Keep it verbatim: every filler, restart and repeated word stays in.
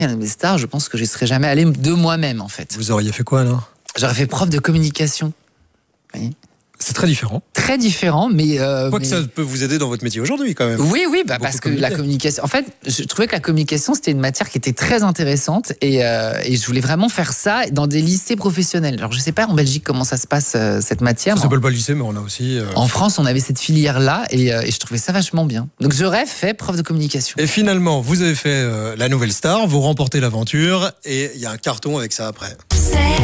à la Nouvelle Star, je pense que je ne serais jamais allé de moi-même, en fait. Vous auriez fait quoi, alors? J'aurais fait prof de communication. Oui. C'est très différent. Très différent, mais... Euh, Quoi mais... que ça peut vous aider dans votre métier aujourd'hui, quand même. Oui, oui, bah parce que la communication... En fait, je trouvais que la communication, c'était une matière qui était très intéressante et, euh, et je voulais vraiment faire ça dans des lycées professionnels. Alors, je ne sais pas en Belgique comment ça se passe, euh, cette matière. Ça s'appelle pas le lycée, mais on a aussi... Euh... En France, on avait cette filière-là et, euh, et je trouvais ça vachement bien. Donc, j'aurais fait prof de communication. Et finalement, vous avez fait euh, la Nouvelle Star, vous remportez l'aventure et il y a un carton avec ça après.